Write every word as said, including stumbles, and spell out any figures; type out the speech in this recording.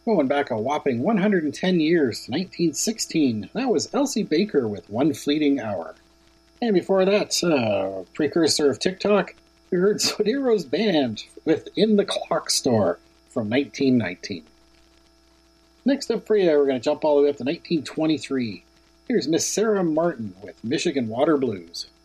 Going back a whopping one hundred ten years to nineteen sixteen, that was Elsie Baker with One Fleeting Hour. And before that, uh, precursor of TikTok, we heard Sodero's Band with In the Clock Store from nineteen nineteen. Next up for you, we're going to jump all the way up to nineteen twenty-three. Here's Miss Sarah Martin with Michigan Water Blues.